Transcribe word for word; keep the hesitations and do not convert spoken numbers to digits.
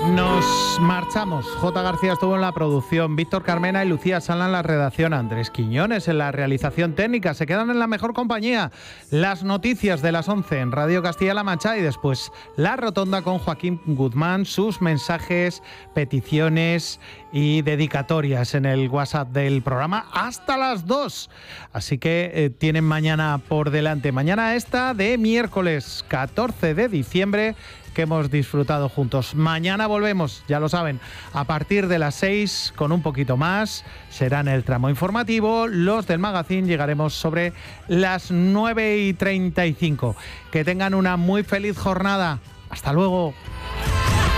Nos marchamos. J. García estuvo en la producción, Víctor Carmena y Lucía Sala en la redacción, Andrés Quiñones en la realización técnica. Se quedan en la mejor compañía. Las noticias de las once en Radio Castilla-La Mancha y después La Rotonda con Joaquín Guzmán, sus mensajes, peticiones y dedicatorias en el WhatsApp del programa hasta las dos. Así que eh, tienen mañana por delante. Mañana esta de miércoles catorce de diciembre que hemos disfrutado juntos. Mañana volvemos, ya lo saben, a partir de las seis con un poquito más. Será en el tramo informativo. Los del Magazine llegaremos sobre las nueve y treinta y cinco. Que tengan una muy feliz jornada. Hasta luego.